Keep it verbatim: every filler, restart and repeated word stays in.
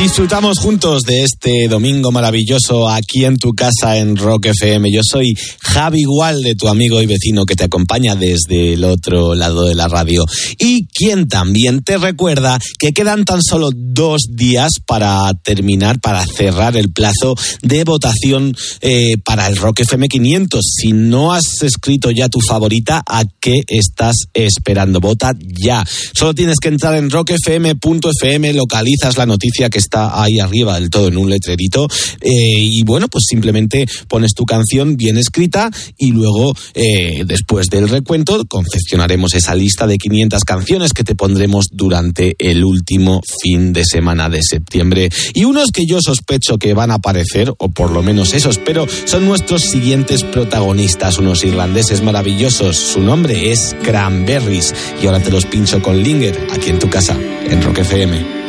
Disfrutamos juntos de este domingo maravilloso aquí en tu casa en Rock F M. Yo soy Javi Gualde, tu amigo y vecino que te acompaña desde el otro lado de la radio. Y quien también te recuerda que quedan tan solo dos días para terminar, para cerrar el plazo de votación eh, para el Rock F M quinientos. Si no has escrito ya tu favorita, ¿a qué estás esperando? Vota ya. Solo tienes que entrar en rock f m punto f m, localizas la noticia que está ahí arriba del todo en un letrerito eh, y bueno, pues simplemente pones tu canción bien escrita y luego eh, después del recuento confeccionaremos esa lista de quinientas canciones que te pondremos durante el último fin de semana de septiembre. Y unos que yo sospecho que van a aparecer, o por lo menos eso espero, son nuestros siguientes protagonistas, unos irlandeses maravillosos. Su nombre es Cranberries y ahora te los pincho con Linger aquí en tu casa en Rock F M.